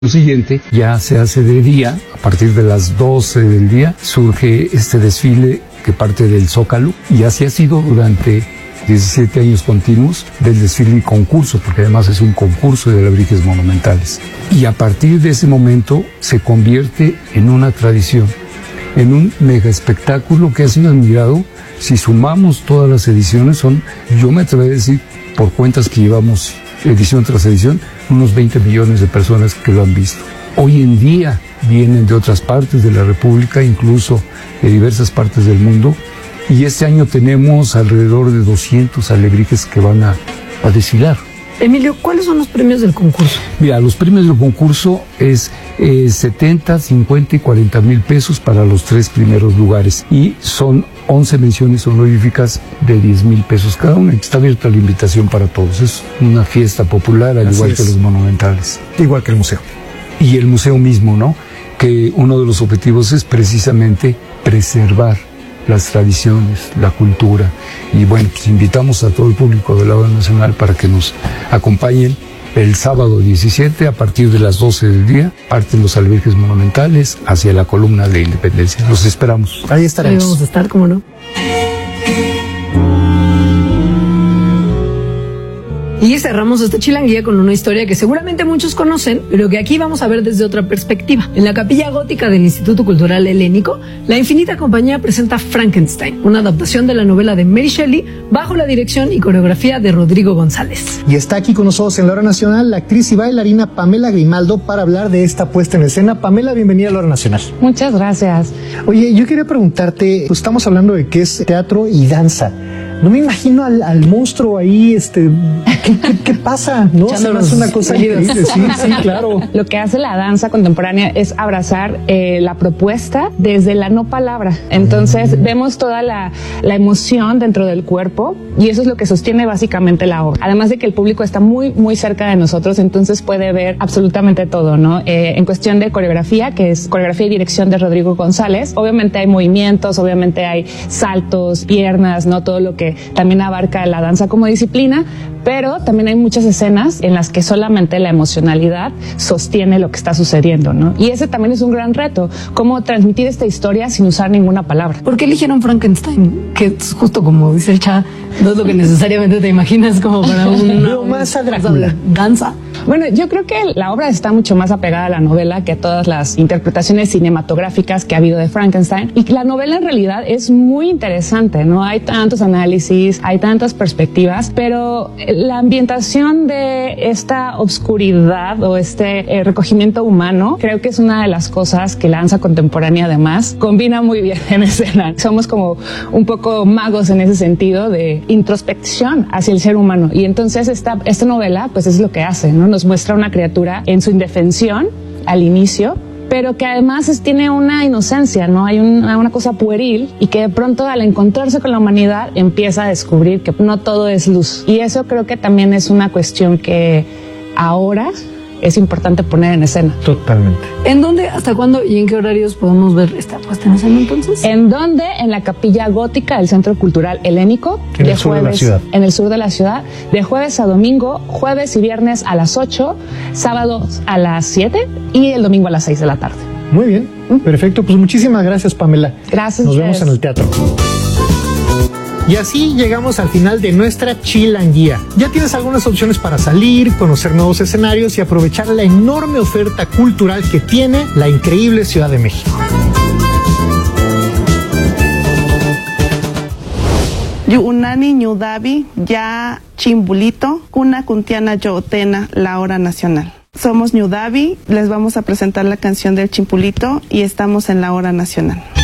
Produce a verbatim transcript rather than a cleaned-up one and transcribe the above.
Lo siguiente ya se hace de día, a partir de las doce del día surge este desfile que parte del Zócalo y así ha sido durante diecisiete años continuos del desfile y concurso, porque además es un concurso de alebrijes monumentales. Y a partir de ese momento se convierte en una tradición, en un mega espectáculo que ha sido admirado. Si sumamos todas las ediciones, son, yo me atrevo a decir, por cuentas que llevamos edición tras edición, unos veinte millones de personas que lo han visto. Hoy en día vienen de otras partes de la República, incluso de diversas partes del mundo, y este año tenemos alrededor de doscientos alebrijes que van a, a desfilar. Emilio, ¿cuáles son los premios del concurso? Mira, los premios del concurso es eh, setenta, cincuenta y cuarenta mil pesos para los tres primeros lugares y son once menciones honoríficas de diez mil pesos cada una. Está abierta la invitación para todos. Es una fiesta popular, al Así igual es. que los monumentales. Igual que el museo. Y el museo mismo, ¿no? Que uno de los objetivos es precisamente preservar las tradiciones, la cultura. Y bueno, pues invitamos a todo el público de la Obra Nacional para que nos acompañen el sábado diecisiete a partir de las doce del día. Parten los alebrijes monumentales hacia la columna de Independencia. Los esperamos. Ahí Ahí estaremos. vamos a estar, ¿cómo no? Y cerramos esta chilanguía con una historia que seguramente muchos conocen, pero que aquí vamos a ver desde otra perspectiva. En la capilla gótica del Instituto Cultural Helénico, la Infinita Compañía presenta Frankenstein, una adaptación de la novela de Mary Shelley bajo la dirección y coreografía de Rodrigo González. Y está aquí con nosotros en la Hora Nacional la actriz y bailarina Pamela Grimaldo para hablar de esta puesta en escena. Pamela, bienvenida a la Hora Nacional. Muchas gracias. Oye, yo quería preguntarte, pues estamos hablando de qué es teatro y danza. No me imagino al, al monstruo ahí, este, ¿qué, qué, qué pasa? ¿No? Se me hace una cosa increíble, sí, sí, claro. Lo que hace la danza contemporánea es abrazar eh, la propuesta desde la no palabra. Entonces mm. vemos toda la, la emoción dentro del cuerpo y eso es lo que sostiene básicamente la obra. Además de que el público está muy, muy cerca de nosotros, entonces puede ver absolutamente todo, ¿no? Eh, en cuestión de coreografía, que es coreografía y dirección de Rodrigo González, obviamente hay movimientos, obviamente hay saltos, piernas, ¿no? Todo lo que también abarca la danza como disciplina, pero también hay muchas escenas en las que solamente la emocionalidad sostiene lo que está sucediendo, ¿no? Y ese también es un gran reto, cómo transmitir esta historia sin usar ninguna palabra. ¿Por qué eligieron Frankenstein? Que es justo como dice el Cha, no es lo que necesariamente te imaginas como para una, Veo más a Drácula. danza. Bueno, yo creo que la obra está mucho más apegada a la novela que a todas las interpretaciones cinematográficas que ha habido de Frankenstein. Y la novela en realidad es muy interesante, ¿no? Hay tantos análisis, hay tantas perspectivas, pero la ambientación de esta obscuridad o este eh, recogimiento humano, creo que es una de las cosas que la danza contemporánea además combina muy bien en escena. Somos como un poco magos en ese sentido de introspección hacia el ser humano. Y entonces esta, esta novela, pues es lo que hace, ¿no? Nos muestra una criatura en su indefensión al inicio, pero que además es, tiene una inocencia, ¿no? Hay una, una cosa pueril y que de pronto al encontrarse con la humanidad empieza a descubrir que no todo es luz. Y eso creo que también es una cuestión que ahora es importante poner en escena. Totalmente. ¿En dónde, hasta cuándo y en qué horarios podemos ver esta puesta en escena entonces? ¿En dónde? En la Capilla Gótica del Centro Cultural Helénico. En de el sur jueves, de la ciudad. En el sur de la ciudad. De jueves a domingo, jueves y viernes a las ocho, sábado a las siete y el domingo a las seis de la tarde. Muy bien, perfecto. Pues muchísimas gracias, Pamela. Gracias. Nos a vemos en ustedes. el teatro. Y así llegamos al final de nuestra chilanguía. Ya tienes algunas opciones para salir, conocer nuevos escenarios y aprovechar la enorme oferta cultural que tiene la increíble Ciudad de México. Yunani Ñudavi, ya Chimbulito, Cuna Cuntiana Yootena, la Hora Nacional. Somos Ñudavi, les vamos a presentar la canción del Chimpulito y estamos en la Hora Nacional.